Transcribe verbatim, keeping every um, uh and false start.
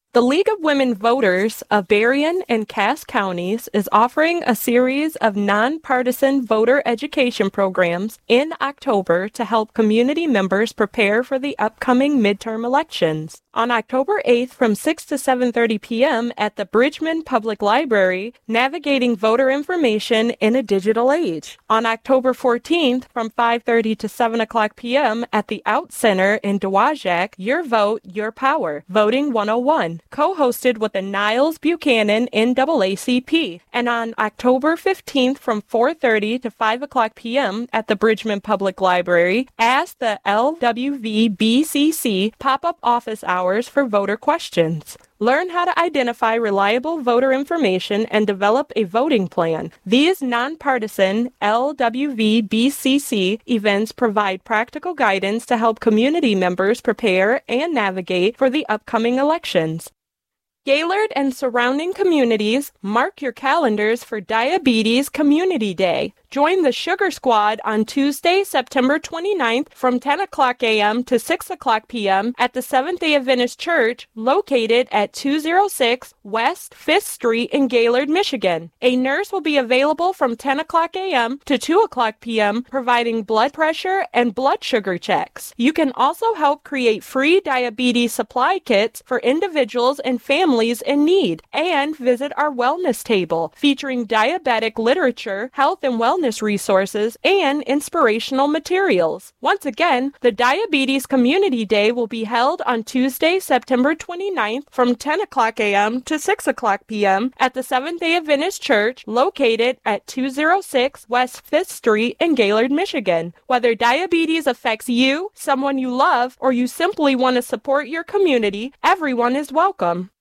The League of Women Voters of Berrien and Cass counties is offering a series of nonpartisan voter education programs in October to help community members prepare for the upcoming midterm elections. On October eighth from six to seven thirty p.m. at the Bridgman Public Library, Navigating Voter Information in a Digital Age. On October fourteenth from five thirty to seven o'clock p.m. at the Out Center in Dowagiac, Your Vote, Your Power, Voting one oh one, co-hosted with the Niles Buchanan N double A C P. And on October fifteenth from four thirty to five o'clock p.m. at the Bridgman Public Library, Ask the L W V B C C pop-up office hours for voter questions. Learn how to identify reliable voter information and develop a voting plan. These nonpartisan L W V B C C events provide practical guidance to help community members prepare and navigate for the upcoming elections. Gaylord and surrounding communities, mark your calendars for Diabetes Community Day. Join the Sugar Squad on Tuesday, September twenty-ninth from ten o'clock a.m. to six o'clock p.m. at the Seventh-day Adventist Church located at two oh six West fifth Street in Gaylord, Michigan. A nurse will be available from ten o'clock a.m. to two o'clock p.m. providing blood pressure and blood sugar checks. You can also help create free diabetes supply kits for individuals and families in need, and visit our wellness table featuring diabetic literature, health and wellness resources, and inspirational materials. Once again, the Diabetes Community Day will be held on Tuesday, September twenty-ninth from ten o'clock a.m. to six o'clock p.m. at the Seventh-day Adventist Church located at two oh six West fifth Street in Gaylord, Michigan. Whether diabetes affects you, someone you love, or you simply want to support your community, everyone is welcome.